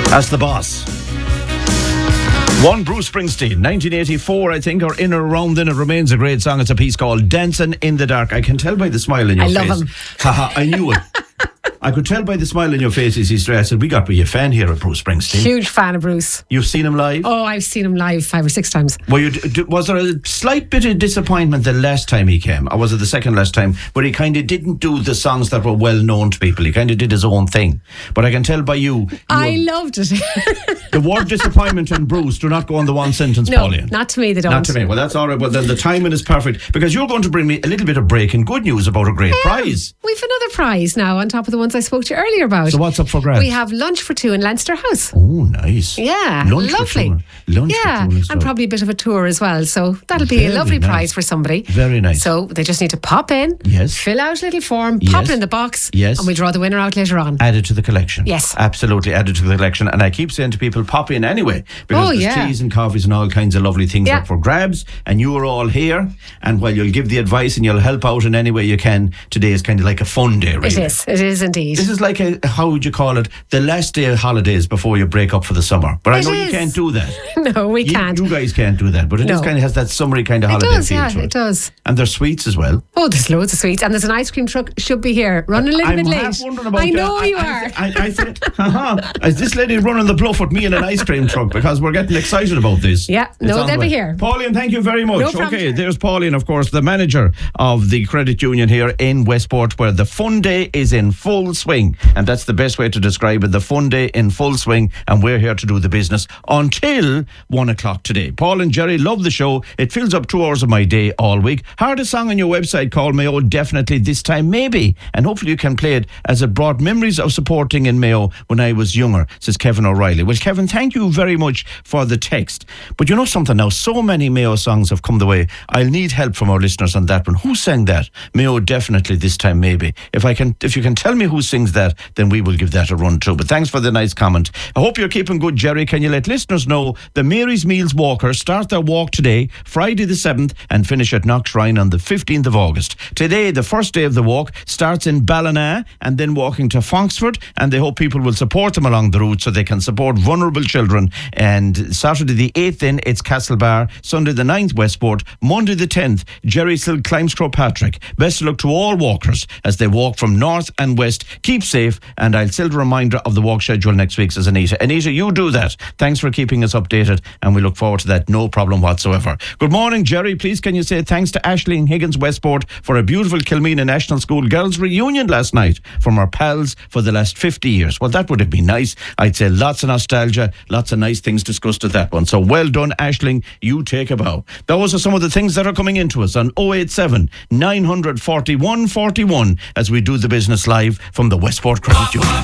As the boss. One Bruce Springsteen, 1984, I think, or In or Around Then. It remains a great song. It's a piece called Dancing in the Dark. I can tell by the smile in your face. I love him. Haha, I knew it. I could tell by the smile in your face as he straight. I said, we got to be a fan here at Bruce Springsteen. Huge fan of Bruce. You've seen him live? Oh, I've seen him live 5 or 6 times. Was there a slight bit of disappointment the last time he came? Or was it the second last time? Where he kind of didn't do the songs that were well known to people. He kind of did his own thing. But I can tell by you I loved it. The word disappointment and Bruce do not go on the one sentence, No, Pauline. not to me, they don't. Not to me. Well, that's all right. Well, then the timing is perfect because you're going to bring me a little bit of breaking good news about a great prize. We've another prize now on top of the ones I spoke to you earlier about. So what's up for grabs? We have lunch for 2 in Leinster House. Oh, nice. Yeah, Lunch lovely. Lunch yeah, for 2 and probably a bit of a tour as well. So that'll be a lovely prize for somebody. Very nice. So they just need to pop in, Yes. fill out a little form, Yes. pop it in the box, Yes. and we draw the winner out later on. Added to the collection. Yes. Absolutely added to the collection. And I keep saying to people, pop in anyway. Because there's teas and coffees and all kinds of lovely things up for grabs. And you are all here. And while you'll give the advice and you'll help out in any way you can, today is kind of like a fun day, really. It is indeed. This is like how would you call it? The last day of holidays before you break up for the summer. But I know you can't do that. No, we can't. You guys can't do that. But it is kind of has that summery kind of holiday feel to it. It does. And there's sweets as well. Oh, there's loads of sweets. And there's an ice cream truck, should be here, running a little bit late. I know you are. I said, is this lady running the bluff with me in an ice cream truck? Because we're getting excited about this. Yeah, no, they'll be here. Pauline, thank you very much. No okay, there's Pauline, of course, the manager of the credit union here in Westport, where the fun day is in full swing. And that's the best way to describe it, the fun day in full swing. And we're here to do the business until 1 o'clock today. Paul and Jerry love the show. It fills up 2 hours of my day all week. Heard a song on your website called Mayo, definitely this time maybe. And hopefully you can play it as it brought memories of supporting in Mayo when I was younger, says Kevin O'Reilly. Well, Kevin, thank you very much for the text. But you know something now, so many Mayo songs have come the way. I'll need help from our listeners on that one. Who sang that? Mayo, definitely this time maybe. If you can tell me who sings that, then we will give that a run too. But thanks for the nice comment. I hope you're keeping good, Jerry. Can you let listeners know the Mary's Meals Walkers start their walk today, Friday the 7th, and finish at Knockshrine on the 15th of August. Today, the first day of the walk starts in Ballina and then walking to Fonksford, and they hope people will support them along the route so they can support vulnerable children. And Saturday the 8th then, it's Castlebar, Sunday the 9th, Westport, Monday the 10th, Jerry Silk climbs Croagh Patrick. Best of luck to all walkers as they walk from north and west. Keep safe, and I'll send a reminder of the walk schedule next week, says Anita. Anita, you do that. Thanks for keeping us updated, and we look forward to that. No problem whatsoever. Good morning, Jerry. Please can you say thanks to Aisling Higgins Westport for a beautiful Kilmena National School girls reunion last night from our pals for the last 50 years. Well, that would have been nice. I'd say lots of nostalgia, lots of nice things discussed at that one. So well done, Aisling. You take a bow. Those are some of the things that are coming into us on 087 941 41 as we do the business live from the Westport Credit Union.